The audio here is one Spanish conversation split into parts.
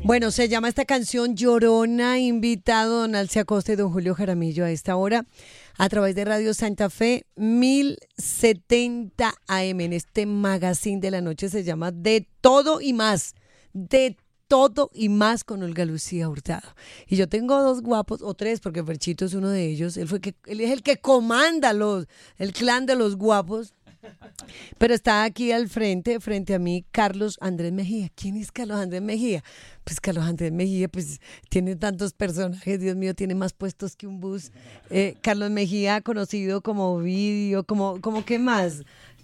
Bueno, se llama esta canción Llorona, invitado don Alce Acosta y don Julio Jaramillo a esta hora a través de Radio Santa Fe 1070 AM. En este magazine de la noche se llama De Todo y Más. De Todo y Más con Olga Lucía Hurtado. Y yo tengo dos guapos, o tres, porque Ferchito es uno de ellos. Él es el que comanda el clan de los guapos. Pero está aquí frente a mí, Carlos Andrés Mejía. ¿Quién es Carlos Andrés Mejía? Pues Carlos Andrés Mejía, pues tiene tantos personajes, Dios mío, tiene más puestos que un bus. Carlos Mejía, conocido como Ovidio, como ¿qué más?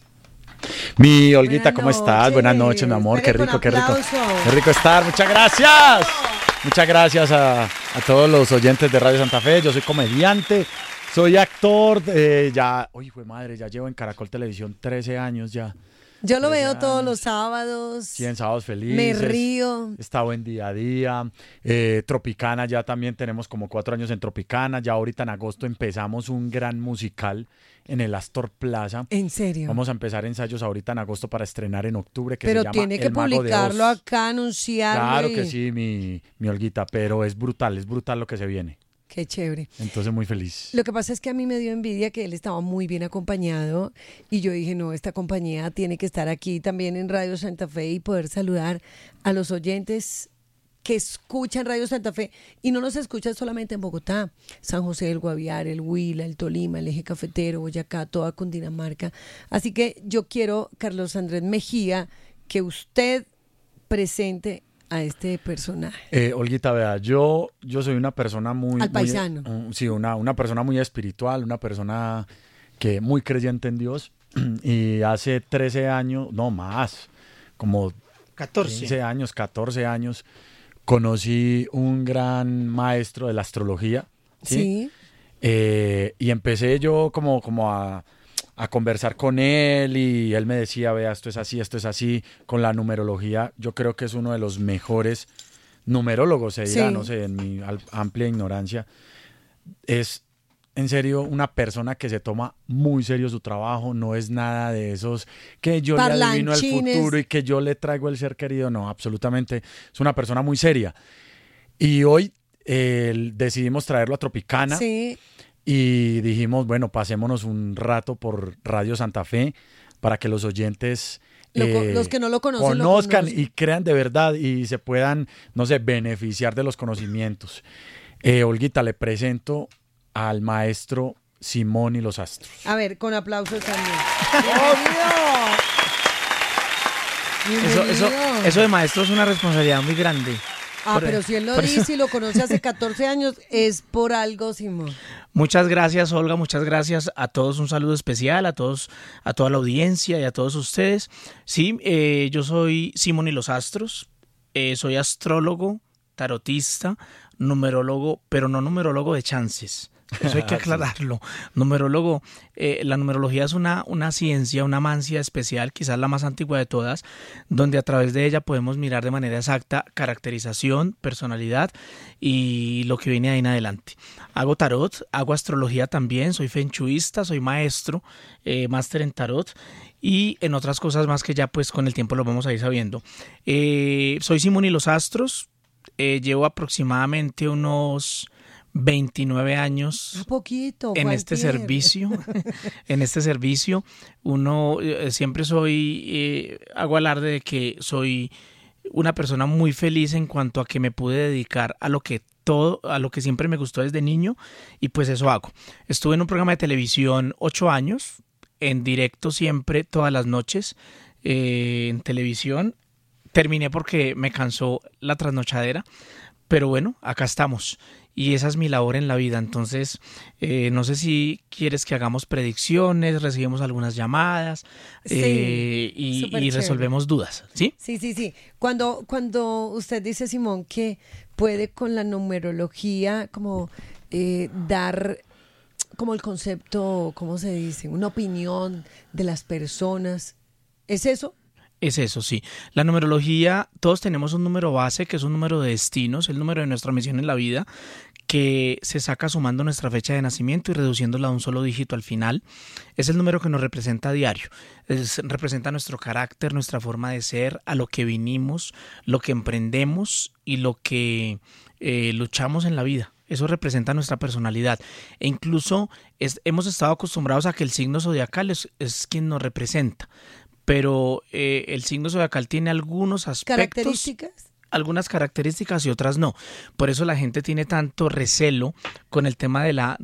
Mi Olguita, ¿cómo estás? Buenas noches, mi amor. Qué rico, qué rico. Qué rico estar. Muchas gracias. Muchas gracias a todos los oyentes de Radio Santa Fe. Yo soy comediante, soy actor. Ya llevo en Caracol Televisión 13 años ya. Yo lo veo todos los sábados. Sí, en Sábados Felices. Me río. He estado en Día a Día. Tropicana, ya también tenemos como 4 años en Tropicana. Ya ahorita en agosto empezamos un gran musical en el Astor Plaza. ¿En serio? Vamos a empezar ensayos ahorita en agosto para estrenar en octubre, que pero se llama tiene que El Mago de publicarlo Oz. acá, anunciarlo. Claro que sí, mi Olguita, pero es brutal lo que se viene. Qué chévere. Entonces muy feliz. Lo que pasa es que a mí me dio envidia que él estaba muy bien acompañado y yo dije, no, esta compañía tiene que estar aquí también en Radio Santa Fe y poder saludar a los oyentes que escuchan Radio Santa Fe y no nos escuchan solamente en Bogotá, San José del Guaviare, el Huila, el Tolima, el Eje Cafetero, Boyacá, toda Cundinamarca. Así que yo quiero, Carlos Andrés Mejía, que usted presente a este personaje. Olguita, vea, yo soy una persona muy... Al paisano. Sí, una persona muy espiritual, una persona que muy creyente en Dios. Y hace 13 años, no más, como 14 años, conocí un gran maestro de la astrología. Sí. Y empecé yo como a conversar con él y él me decía, vea, esto es así, con la numerología. Yo creo que es uno de los mejores numerólogos, se dirá, no sé, en mi amplia ignorancia. Es, en serio, una persona que se toma muy serio su trabajo, no es nada de esos que yo le adivino el futuro y que yo le traigo el ser querido, no, absolutamente. Es una persona muy seria. Y hoy decidimos traerlo a Tropicana. Sí. Y dijimos, bueno, pasémonos un rato por Radio Santa Fe para que los oyentes los que no lo conozcan y crean de verdad y se puedan, no sé, beneficiar de los conocimientos. Olguita, le presento al maestro Simón y los Astros. A ver, con aplausos también. Eso de maestro es una responsabilidad muy grande. Pero si él lo dice y lo conoce hace 14 años, es por algo, Simón. Muchas gracias, Olga, muchas gracias a todos, un saludo especial, a todos, a toda la audiencia y a todos ustedes. Sí, yo soy Simón y los Astros, soy astrólogo, tarotista, numerólogo, pero no numerólogo de chances. Eso hay que aclararlo. Numerólogo, la numerología es una ciencia, una mancia especial, quizás la más antigua de todas, donde a través de ella podemos mirar de manera exacta caracterización, personalidad y lo que viene ahí en adelante. Hago tarot, hago astrología también, soy fenchuista, soy maestro, máster en tarot y en otras cosas más que ya pues con el tiempo lo vamos a ir sabiendo. Soy Simón y los Astros, llevo aproximadamente unos 29 años en este servicio. En este servicio, siempre hago alarde de que soy una persona muy feliz en cuanto a que me pude dedicar a lo que siempre me gustó desde niño y pues eso hago. Estuve en un programa de televisión 8 años, en directo siempre, todas las noches, en televisión. Terminé porque me cansó la trasnochadera, pero bueno, acá estamos. Y esa es mi labor en la vida. Entonces, no sé si quieres que hagamos predicciones, recibimos algunas llamadas y resolvemos dudas, ¿sí? Sí. Cuando usted dice, Simón, que puede con la numerología como dar como el concepto, ¿cómo se dice? Una opinión de las personas. ¿Es eso? Es eso, sí. La numerología, todos tenemos un número base, que es un número de destinos, el número de nuestra misión en la vida, que se saca sumando nuestra fecha de nacimiento y reduciéndola a un solo dígito al final. Es el número que nos representa a diario. Representa nuestro carácter, nuestra forma de ser, a lo que vinimos, lo que emprendemos y lo que luchamos en la vida. Eso representa nuestra personalidad. E incluso hemos estado acostumbrados a que el signo zodiacal es quien nos representa. Pero el signo zodiacal tiene algunos aspectos, algunas características y otras no. Por eso la gente tiene tanto recelo con el tema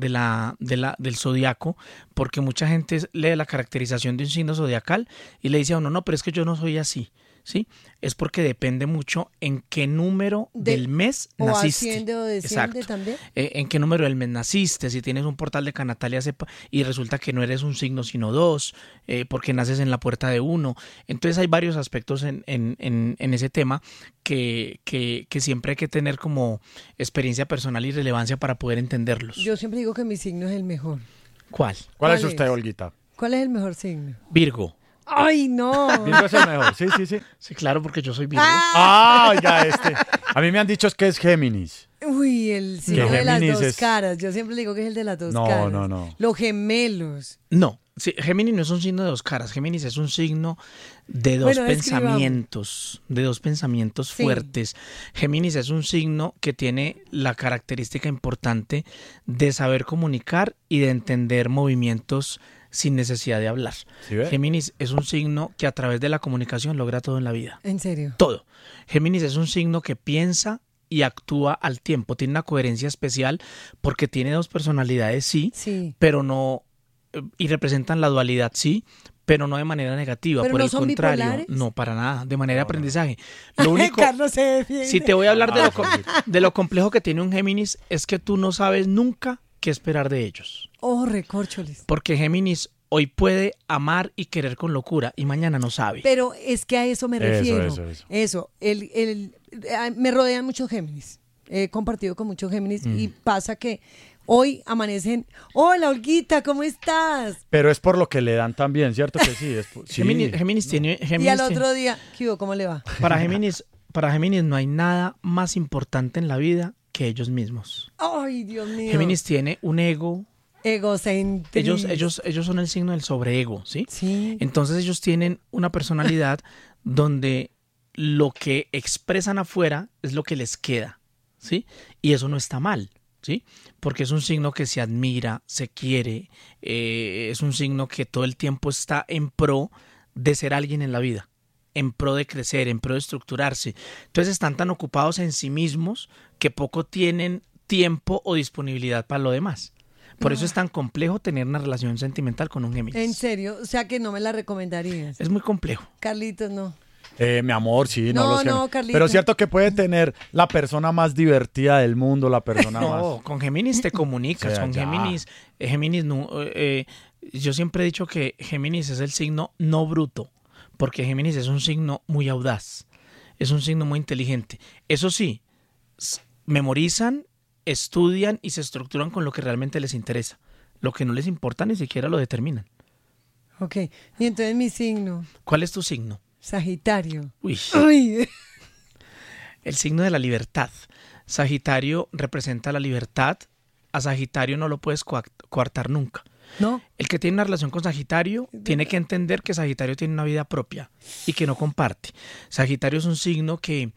del zodiaco, porque mucha gente lee la caracterización de un signo zodiacal y le dice a uno, no, pero es que yo no soy así. ¿Sí? Es porque depende mucho en qué número del mes naciste. O asciende o desciende. Exacto. También. En qué número del mes naciste, si tienes un portal de Canatalia y resulta que no eres un signo sino 2, porque naces en la puerta de 1. Entonces hay varios aspectos en ese tema que siempre hay que tener como experiencia personal y relevancia para poder entenderlos. Yo siempre digo que mi signo es el mejor. ¿Cuál? ¿Cuál es usted, Olguita? ¿Cuál es el mejor signo? Virgo. ¡Ay, no! Virgo es el mejor, sí. Sí, claro, porque yo soy Virgo. Ya A mí me han dicho que es Géminis. Uy, el signo de las Géminis dos caras. Yo siempre digo que es el de las dos caras. No. Los gemelos. No, sí, Géminis no es un signo de dos caras. Géminis es un signo de dos pensamientos, Sí. fuertes. Géminis es un signo que tiene la característica importante de saber comunicar y de entender movimientos sin necesidad de hablar. ¿Sí ve? Géminis es un signo que a través de la comunicación logra todo en la vida. ¿En serio? Todo. Géminis es un signo que piensa y actúa al tiempo. Tiene una coherencia especial porque tiene dos personalidades, sí. Pero no, y representan la dualidad, sí, pero no de manera negativa. ¿Pero por no el son contrario, bipolares? No, para nada, de manera de aprendizaje. Lo único, Carlos se defiende. si te voy a hablar de lo complejo que tiene un Géminis, es que tú no sabes nunca qué esperar de ellos. Oh, recorcholis. Porque Géminis hoy puede amar y querer con locura y mañana no sabe. Pero es que a eso me refiero. Eso. Me rodean muchos Géminis. He compartido con muchos Géminis y pasa que hoy amanecen. Hola, Olguita, ¿cómo estás? Pero es por lo que le dan también, ¿cierto que sí? Sí. Géminis tiene... Y al otro día, ¿qué hubo? ¿Cómo le va? Para Géminis no hay nada más importante en la vida que ellos mismos. Ay, Dios mío. Géminis tiene un ego egocéntrico. Ellos son el signo del sobreego, ¿sí? Sí. Entonces ellos tienen una personalidad donde lo que expresan afuera es lo que les queda, ¿sí? Y eso no está mal, ¿sí? Porque es un signo que se admira, se quiere, es un signo que todo el tiempo está en pro de ser alguien en la vida, en pro de crecer, en pro de estructurarse. Entonces están tan ocupados en sí mismos que poco tienen tiempo o disponibilidad para lo demás. Por eso es tan complejo tener una relación sentimental con un Géminis. ¿En serio? O sea que no me la recomendarías. Es muy complejo. Carlitos, no. Mi amor, sí, No, los Géminis. Carlitos. Pero es cierto que puede tener la persona más divertida del mundo, la persona más... No, con Géminis te comunicas. Con Géminis no, yo siempre he dicho que Géminis es el signo no bruto, porque Géminis es un signo muy audaz, es un signo muy inteligente. Eso sí, memorizan, estudian y se estructuran con lo que realmente les interesa. Lo que no les importa ni siquiera lo determinan. Ok, y entonces mi signo. ¿Cuál es tu signo? Sagitario. Uy. Ay. El signo de la libertad. Sagitario representa la libertad. A Sagitario no lo puedes coartar nunca. ¿No? El que tiene una relación con Sagitario tiene que entender que Sagitario tiene una vida propia y que no comparte. Sagitario es un signo que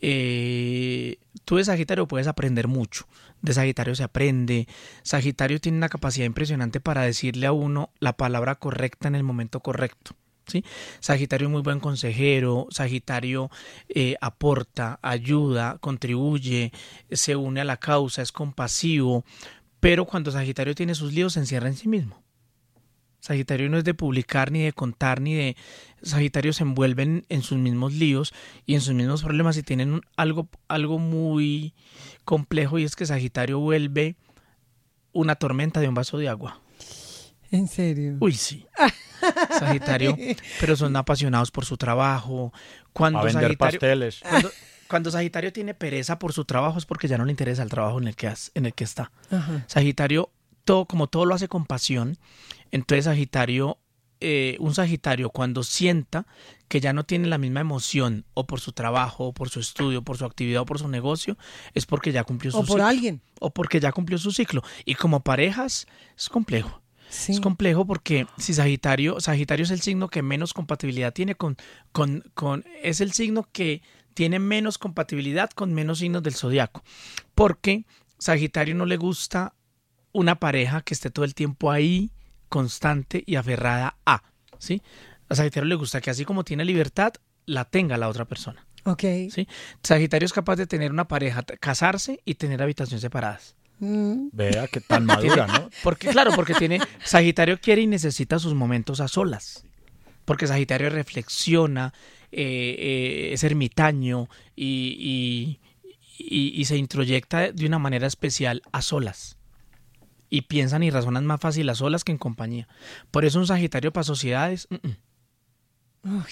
tú de Sagitario puedes aprender mucho. De Sagitario se aprende. Sagitario tiene una capacidad impresionante para decirle a uno la palabra correcta en el momento correcto, ¿sí? Sagitario es muy buen consejero. Sagitario aporta, ayuda, contribuye, se une a la causa, es compasivo. Pero cuando Sagitario tiene sus líos, se encierra en sí mismo. Sagitario no es de publicar, ni de contar, ni de... Sagitario se envuelven en sus mismos líos y en sus mismos problemas y tienen algo muy complejo, y es que Sagitario vuelve una tormenta de un vaso de agua. ¿En serio? Uy, sí. Sagitario, pero son apasionados por su trabajo. A vender pasteles. Cuando Sagitario tiene pereza por su trabajo es porque ya no le interesa el trabajo en el que está. Ajá. Sagitario, como todo lo hace con pasión, entonces Sagitario un Sagitario cuando sienta que ya no tiene la misma emoción o por su trabajo, o por su estudio, por su actividad o por su negocio, es porque ya cumplió su ciclo. O por alguien. O porque ya cumplió su ciclo. Y como parejas es complejo. Sí. Es complejo porque si Sagitario es el signo que menos compatibilidad tiene es el signo que tiene menos compatibilidad con menos signos del zodiaco. Porque Sagitario no le gusta una pareja que esté todo el tiempo ahí, constante y aferrada a, ¿sí? A Sagitario le gusta que así como tiene libertad, la tenga la otra persona. Ok. ¿Sí? Sagitario es capaz de tener una pareja, casarse y tener habitaciones separadas. Vea que tan madura, ¿no? Porque Sagitario quiere y necesita sus momentos a solas. Porque Sagitario reflexiona, es ermitaño y se introyecta de una manera especial a solas. Y piensan y razonan más fácil a solas que en compañía. Por eso un Sagitario para sociedades. Uy.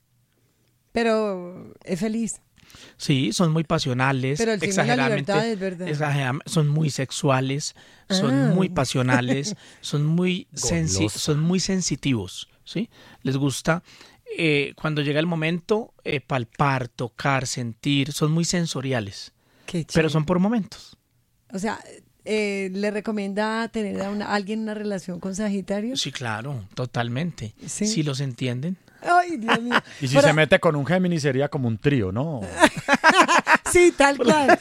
Pero es feliz. Sí, son muy pasionales. Pero el signo de la libertad es verdad. Son muy sexuales, son muy pasionales, son muy sensitivos. ¿Sí? Les gusta cuando llega el momento palpar, tocar, sentir. Son muy sensoriales. Qué pero son por momentos. O sea, ¿le recomienda tener a alguien una relación con Sagitario? Sí, claro, totalmente. ¿Sí? Si los entienden. Ay, Dios mío. Y si se mete con un Géminis sería como un trío, ¿no? Sí, tal cual.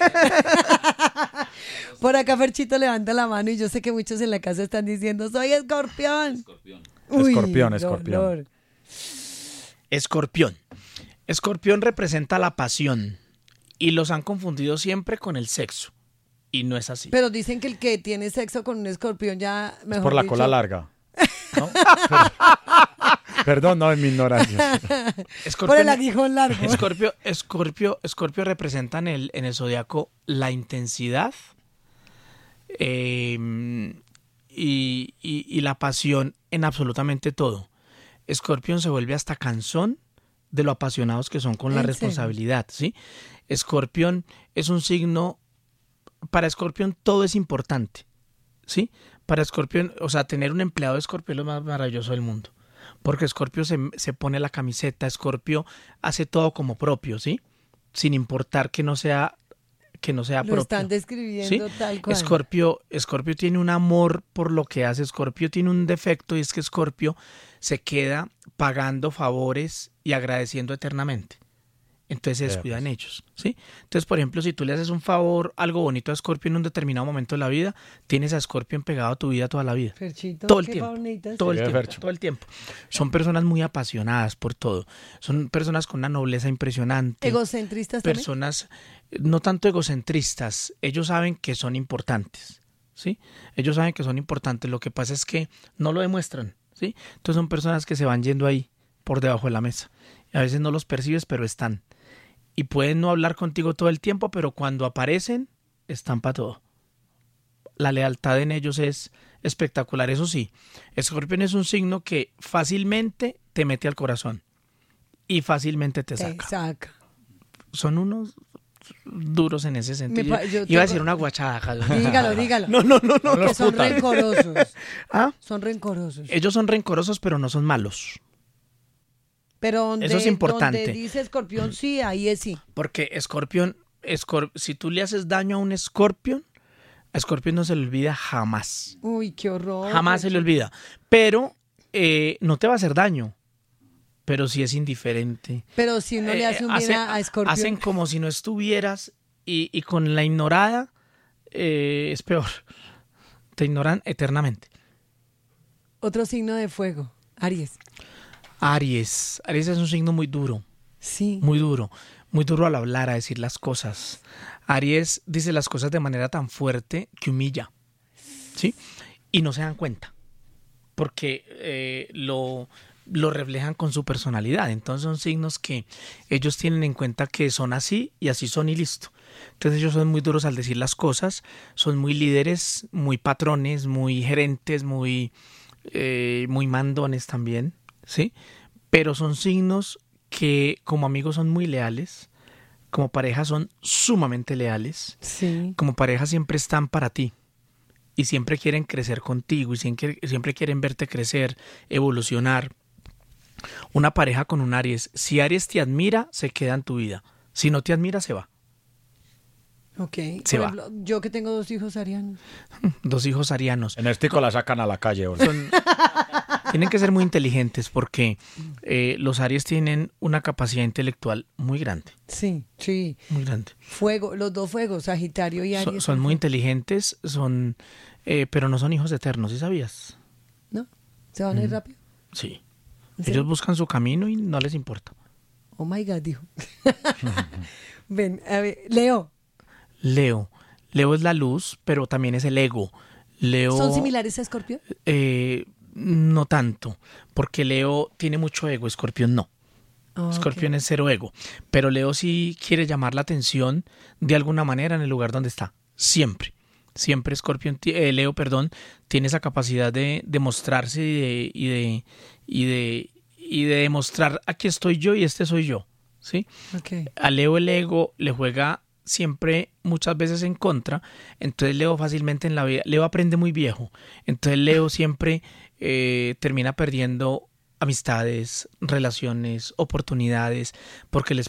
Por acá Ferchito levanta la mano y yo sé que muchos en la casa están diciendo, soy Escorpión. Escorpión. Escorpión representa la pasión y los han confundido siempre con el sexo. Y no es así. Pero dicen que el que tiene sexo con un escorpión ya mejor es por la dicho, cola larga. ¿No? Perdón, no, en mi ignorancia. Por el aguijón largo. Escorpio representa en el zodiaco la intensidad y la pasión en absolutamente todo. Escorpión se vuelve hasta cansón de lo apasionados que son con la responsabilidad, ¿sí? Escorpión es un signo. Para Escorpión todo es importante, ¿sí? Para Escorpión, o sea, tener un empleado de Escorpio es lo más maravilloso del mundo. Porque Escorpio se pone la camiseta, Escorpio hace todo como propio, ¿sí? Sin importar que no sea propio. Lo están describiendo, ¿sí? Tal cual. Escorpio tiene un amor por lo que hace. Escorpio tiene un defecto y es que Escorpio se queda pagando favores y agradeciendo eternamente. Entonces se descuidan ellos, ¿sí? Entonces, por ejemplo, si tú le haces un favor, algo bonito a Escorpio en un determinado momento de la vida, tienes a Escorpio pegado a tu vida toda la vida. Ferchito, todo el tiempo. Son personas muy apasionadas por todo. Son personas con una nobleza impresionante. ¿Egocentristas también? Personas no tanto egocentristas. Ellos saben que son importantes, ¿sí? Ellos saben que son importantes. Lo que pasa es que no lo demuestran, ¿sí? Entonces son personas que se van yendo ahí por debajo de la mesa. A veces no los percibes, pero están. Y pueden no hablar contigo todo el tiempo, pero cuando aparecen, están para todo. La lealtad en ellos es espectacular. Eso sí, Escorpión es un signo que fácilmente te mete al corazón y fácilmente te saca. Son unos duros en ese sentido. Iba a decir una guachada. Dígalo. No. Que son rencorosos. ¿Ah? Son rencorosos. Ellos son rencorosos, pero no son malos. Pero eso es importante. Donde dice Escorpión, sí, ahí es sí. Porque Escorpión, si tú le haces daño a un Escorpión, a Escorpión no se le olvida jamás. Uy, qué horror. Jamás se le olvida. Pero no te va a hacer daño. Pero sí es indiferente. Pero si uno le hace un bien a Escorpión. Hacen como si no estuvieras y con la ignorada es peor. Te ignoran eternamente. Otro signo de fuego, Aries. Aries es un signo muy duro. Sí. Muy duro al hablar, a decir las cosas. Aries dice las cosas de manera tan fuerte que humilla, ¿sí? Y no se dan cuenta, porque lo reflejan con su personalidad. Entonces son signos que ellos tienen en cuenta que son así y así son y listo. Entonces ellos son muy duros al decir las cosas, son muy líderes, muy patrones, muy gerentes, muy mandones también, ¿sí? Pero son signos que como amigos son muy leales, como pareja son sumamente leales, sí. Como pareja siempre están para ti y siempre quieren crecer contigo y siempre quieren verte crecer, evolucionar, Una pareja con un Aries. Si Aries te admira, se queda en tu vida. Si no te admira, se va. Ok. Se Por va. ejemplo, yo que tengo 2 hijos arianos. 2 hijos arianos. En Estico la sacan a la calle, Olga. Tienen que ser muy inteligentes porque los Aries tienen una capacidad intelectual muy grande. Sí, sí. Muy grande. Fuego, los 2 fuegos, Sagitario y Aries. Son muy inteligentes, pero no son hijos eternos, ¿sí sabías? ¿No? ¿Se van a ir rápido? Sí. ¿En serio? Ellos buscan su camino y no les importa. Oh my God, dijo. Ven, a ver, Leo. Leo es la luz, pero también es el ego. Leo, ¿Son similares a Escorpio? No tanto, porque Leo tiene mucho ego, Escorpión no. Oh, Escorpión ok. es cero ego, pero Leo sí quiere llamar la atención de alguna manera en el lugar donde está, siempre. Siempre Leo, tiene esa capacidad de mostrarse y de demostrar aquí estoy yo y este soy yo, ¿sí? Ok. A Leo el ego le juega siempre muchas veces en contra, entonces Leo fácilmente en la vida, Leo aprende muy viejo, entonces Leo siempre termina perdiendo amistades, relaciones, oportunidades, porque les